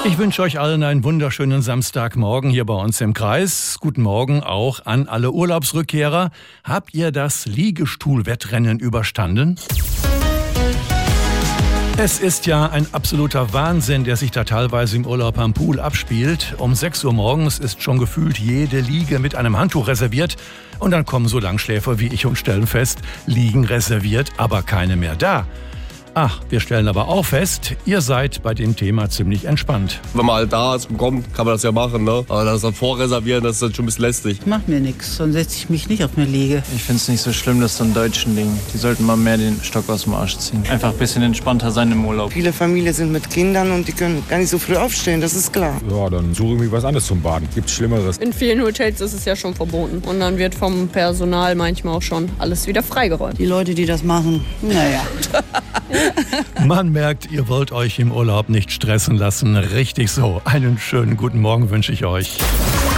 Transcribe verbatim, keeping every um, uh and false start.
Ich wünsche euch allen einen wunderschönen Samstagmorgen hier bei uns im Kreis. Guten Morgen auch an alle Urlaubsrückkehrer. Habt ihr das Liegestuhlwettrennen überstanden? Es ist ja ein absoluter Wahnsinn, der sich da teilweise im Urlaub am Pool abspielt. Um sechs Uhr morgens ist schon gefühlt jede Liege mit einem Handtuch reserviert. Und dann kommen so Langschläfer wie ich und stellen fest, Liegen reserviert, aber keine mehr da. Ach, wir stellen aber auch fest, ihr seid bei dem Thema ziemlich entspannt. Wenn man halt da ist und kommt, kann man das ja machen, ne? Aber das dann vorreservieren, das ist dann schon ein bisschen lästig. Macht mir nichts, sonst setze ich mich nicht auf eine Liege. Ich finde es nicht so schlimm, das ist so ein deutschen Ding. Die sollten mal mehr den Stock aus dem Arsch ziehen. Einfach ein bisschen entspannter sein im Urlaub. Viele Familien sind mit Kindern und die können gar nicht so früh aufstehen, das ist klar. Ja, dann suche ich mir was anderes zum Baden. Gibt's Schlimmeres. In vielen Hotels ist es ja schon verboten. Und dann wird vom Personal manchmal auch schon alles wieder freigeräumt. Die Leute, die das machen, naja. Man merkt, ihr wollt euch im Urlaub nicht stressen lassen. Richtig so. Einen schönen guten Morgen wünsche ich euch.